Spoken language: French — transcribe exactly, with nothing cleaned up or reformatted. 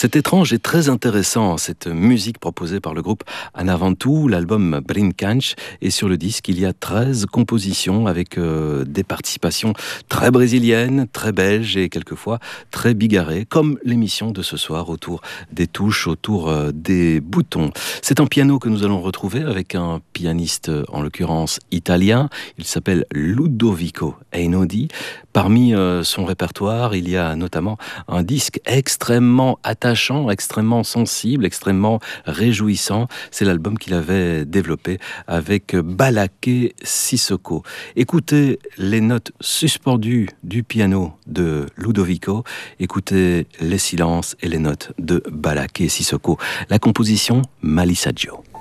C'est étrange et très intéressant, cette musique proposée par le groupe Anavantu, l'album Brincanch, et sur le disque, il y a treize compositions avec euh, des participations très brésiliennes, très belges et quelquefois très bigarrées, comme l'émission de ce soir autour des touches, autour euh, des boutons. C'est un piano que nous allons retrouver avec un pianiste, en l'occurrence italien. Il s'appelle Ludovico Einaudi. Parmi euh, son répertoire, il y a notamment un disque extrêmement attachant, extrêmement sensible, extrêmement réjouissant. C'est l'album qu'il avait développé avec Balaké Sissoko. Écoutez les notes suspendues du piano de Ludovico, écoutez les silences et les notes de Balaké Sissoko. La composition Malisaggio.